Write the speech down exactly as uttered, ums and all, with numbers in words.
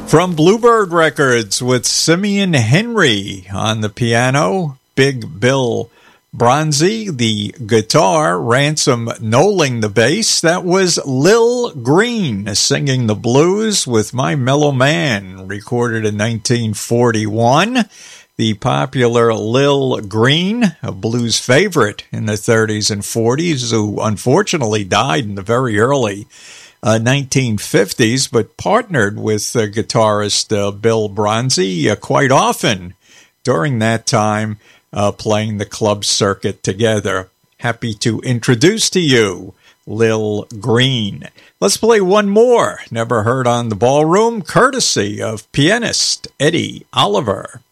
From Bluebird Records with Simeon Henry on the piano, Big Bill Bronzy, the guitar, Ransom Knowling the bass. That was Lil Green singing the blues with My Mellow Man, recorded in nineteen forty-one. The popular Lil Green, a blues favorite in the thirties and forties, who unfortunately died in the very early Uh, nineteen fifties, but partnered with uh, guitarist uh, Bill Bronzy uh, quite often during that time, uh, playing the club circuit together. Happy to introduce to you Lil Green. Let's play one more, never heard on the ballroom, courtesy of pianist Eddie Oliver.